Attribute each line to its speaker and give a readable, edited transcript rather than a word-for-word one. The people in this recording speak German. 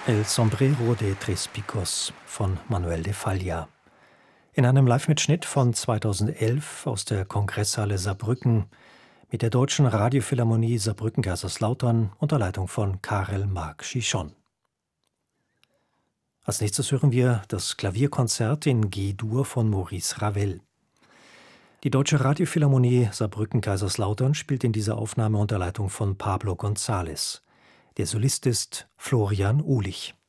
Speaker 1: El sombrero de tres picos von Manuel de Falla. In einem Live-Mitschnitt von 2011 aus der Kongresshalle Saarbrücken mit der Deutschen Radiophilharmonie Saarbrücken-Kaiserslautern unter Leitung von Karel Marc Chichon. Als nächstes hören wir das Klavierkonzert in G-Dur von Maurice Ravel. Die Deutsche Radiophilharmonie Saarbrücken-Kaiserslautern spielt in dieser Aufnahme unter Leitung von Pablo González. Der Solist ist Florian Uhlich.